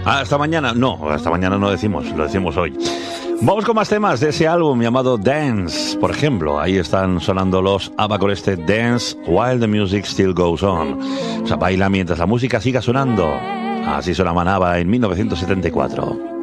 Hasta mañana. No, hasta mañana no decimos, lo decimos hoy. Vamos con más temas de ese álbum llamado Dance. Por ejemplo, ahí están sonando los ABBA con este Dance While the Music Still Goes On. O sea, baila mientras la música siga sonando. Así sonaban ABBA en 1974.